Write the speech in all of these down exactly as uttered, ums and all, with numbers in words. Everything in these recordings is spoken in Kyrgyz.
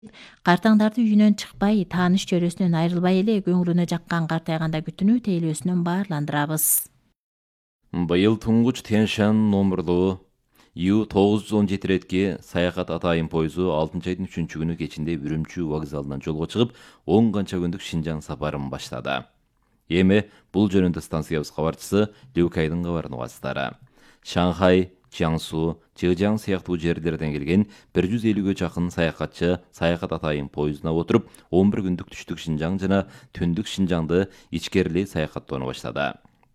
Картаңдарды үйүнөн чыкпай, тааныш чөрөсүнөн айрылбай эле көңүлүнө жаккан картайганда күтүнүү тейлөөсүнөн баарландырабыз. Быйыл туңгуч Тянь-Шань номерлуу Ю тогуз жүз он жети ретки саякат атайын пойызу алтынчы айдын үчүнчү күнү кечинде Үрүмчү вокзалынан жолго чыгып, он канча күндүк Шинжаң сапарын баштады. Эми бул жөнүндө станциябыз кабарчысы Любкайдын кабарын угасыздар. Шанхай, Чаңсу, Чжэжьяң сыяктуу жерлерден келген бир жүз элүүгө жакын саякатчы саякат атайын пойызына отуруп, он бир күндүк түштүк Шинжаң жана түндүк Шинжаңды ичкерилей саякаттоону баштады.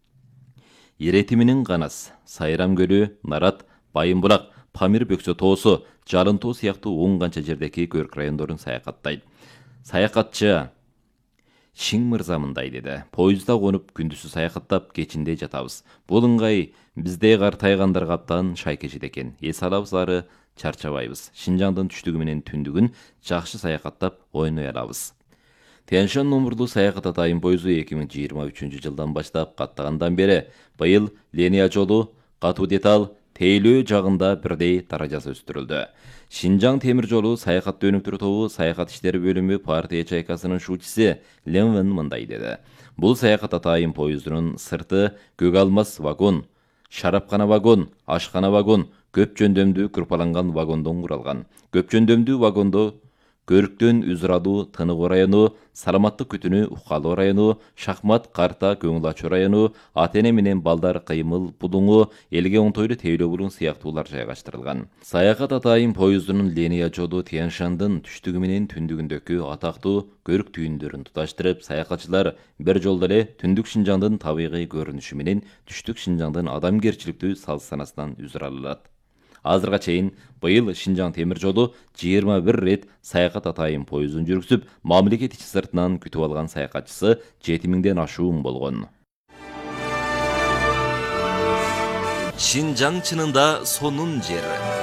Иретиминин Канас, Сайрам көлү, Нарат, Байымбулак, Памир бөксө тоосу, Жалын тоо сыяктуу он канча жердеки көрк райондорун саякаттайт. Саякатчы Шиң мырза мындай деди: "Поездда конуп күндүзү саякаттап, кечинде жатабыз. Бул ыңгай бизде картайгандарга абдан шайкешет экен. Эс алабыз ары чарчабайбыз. Шинжаңдын түштүгү менен түндүгүн жакшы саякаттап, ойной алабыз." Тянь-Шань номерлуу саякат атайын пойызу эки миң жыйырма үчүнчү жылдан баштап каттагандан бери быйыл линия жолу, катуу деталь, тейлөө жагында бирдей даражасы өстүрүлдү. Шинжаң темир жолу саякат өнүктүрүү тобу саякат иштери бөлүмү партия чайкасынын шуучусу Лен Вен мындай деди: "Бул саякат атайын пойызунун сырты көк алмас вагон, шарапкана вагон, ашкана вагон, көп жөндөмдүү кырпаланган вагондон куралган. Көп жөндөмдүү вагондо көрктөн үзүралуу Тыныгуу району, саламаттык күтүнүү Укалуу району, шахмат, карта, көңүл ачуу району, ата-эне менен балдар кыймыл булуңу, элге оңтойлуу тейлөө булуң сыяктуулар жайгаштырылган. Саякат атайын пойызунун линия жолу Тянь-Шаньдын түштүгү менен түндүгүндөгү атактуу көрк түйүндөрүн туташтырып, саякатчылар бир жолдо эле түндүк Шинжаңдын табигый көрүнүшү менен түштүк Шинжаңдын адамгерчиликтүү салт санасынан үзүр ала алат. Азырга чейин быйыл Шинжаң темир жолу жыйырма бир рет саякат атайын пойызун жүргүзүп, мамлекет ичи сыртынан күтүп алган саякатчысы жети миңден ашуун болгон. Шинжаң чынында сонун жер.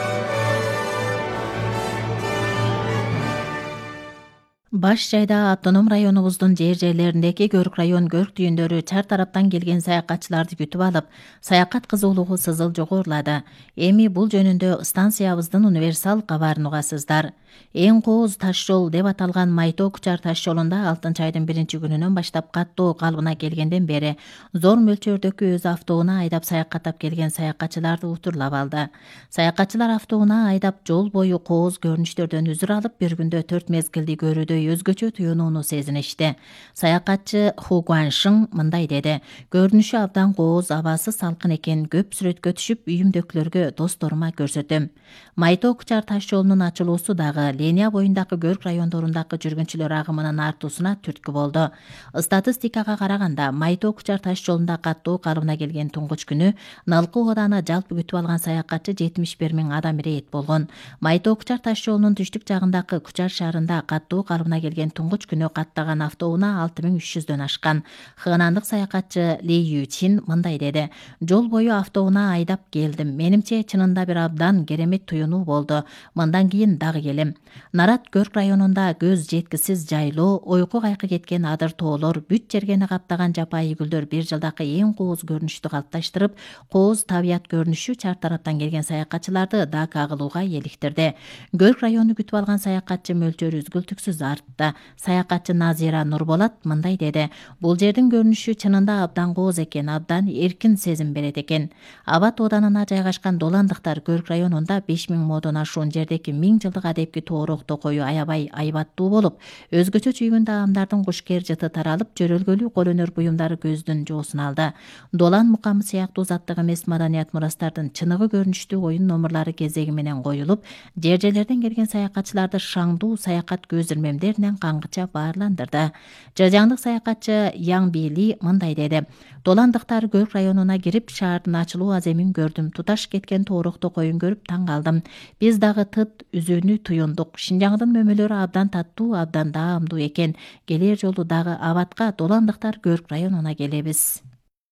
Баш жайда автоном районубуздун жер жерлериндеки көрк район көрк түйүндөрү чар тараптан келген саякатчыларды күтүп алып, саякат кызуулугу сызыл жогорулады. Эми бул жөнүндө станциябыздын универсал кабарын угасыздар. Эң кооз таш жол деп аталган Майтоо Кучар таш жолунда алтынчы айдын биринчи күнүнөн баштап каттоо калыбына келгенден бери зор мөлчөрдөгү өз автоуна айдап саякаттап келген саякатчыларды утурлап алды. Саякатчылар автоуна айдап жол бою кооз көрүнүштөрдөн үзүр алып, бир күндө төрт мезгилди көрүүдөй өзгөчө туюнууну сезиништи. Саякатчы Ху Гуаншың мындай деди: "Көрүнүшү абдан кооз, абасы салкын экен. Көп сүрөткө түшүп, үйүмдөгүлөргө, досторума көрсөтөм." Майтоо Кучар таш жолунун ачылуусу дагы линия боюндагы көрк райондорундагы жүргүнчүлөр агымынын артуусуна түрткү болду. Статистикага караганда, Майтоо Кучар таш жолунда каттоо калыбына келген туңгуч күнү Налкы ооданы жалпы күтүп алган саякатчы жетимиш бир миң адам ирээт болгон. Майтоо Кучар таш жолунун түштүк жагындагы Кучар шаарында каттоо калыбына келген туңгуч күнү каттаган автоунаа алты миң үч жүздөн ашкан. Хынандык саякатчы Ли Ючин мындай деди: "Жол бою автоунаа айдап келдим. Менимче чынында бир абдан керемет туюнуу болду. Мындан кийин дагы келем." Нарат көрк районунда көз жеткисиз жайлоо, ойку кайкы кеткен адыр тоолор, бүт жергени каптаган жапайы гүлдөр бир жылдакы эң кооз көрүнүштү калыпташтырып, кооз табият көрүнүшү чар тараптан келген саякатчыларды Дака кылууга эликтирди. Көрк району күтүп алган саякатчы мөлчөрү үзгүлтүксүз артты. Саякатчы Назира Нурболат мындай деди: "Бул жердин көрүнүшү чынында абдан кооз экен, абдан эркин сезим берет экен." Абат оданына жайгашкан Доландыктар көрк районунда беш миң модон ашуун жердеки миң жылдык адепки тоорок токою аябай айбаттуу болуп, өзгөчө чүйгүн таамдардын кушкер жыты таралып, жөрөлгөлүү кол өнөр буюмдары көздүн жоосун алды. Долан мукамы сыяктуу заттык эмес маданият мурастардын чыныгы көрүнүштүү оюн номурлары кезеги менен коюлуп, жер жерлерден келген саякатчыларды шаңдуу саякат көз ирмемдеринен каңгыча баарландырды. Чжэжьяңдык саякатчы Яң Били мындай деди: "Доландыктар көрк районуна кирип, шаардын ачылуу аземин көрдүм. Туташ кеткен тоорок токоюн көрүп таң калдым. Биз дагы тыт үзүүнү туюндук. Шинжаңдын мөмөлөрү абдан таттуу, абдан даамдуу экен. Келер жолу дагы Абатка, Доландыктар көрк районуна келебиз."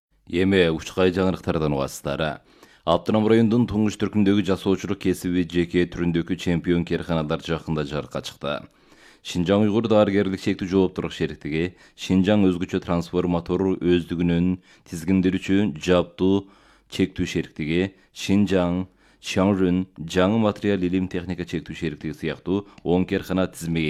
Эми учкай жаңырыктардан угасыздар. Автоном райондун туңгуч түркүмдөгү жасоочулук кесиби жеке түрүндөгү чемпион керканалар жакында жарыкка чыкты. Шинжаң уйгур дарыгерлик шектүү жооптуулук шериктиги Шинжаң өзгөчө трансформатор өздүгүнүн тизгиндирүүчү жаптуу чектүү шериктиги Шинжаң Чаңрын жаңы материал илим техника чектүү шериктиги сыяктуу он керкана тизмеге